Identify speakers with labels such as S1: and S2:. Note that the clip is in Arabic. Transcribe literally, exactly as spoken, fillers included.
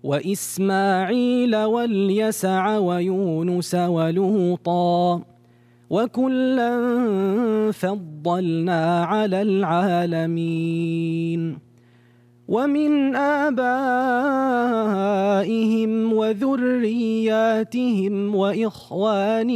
S1: وإسماعيل واليسع ويونس ولوطا وكلا فضلنا على العالمين ومن آبائهم وذرياتهم وإخوانهم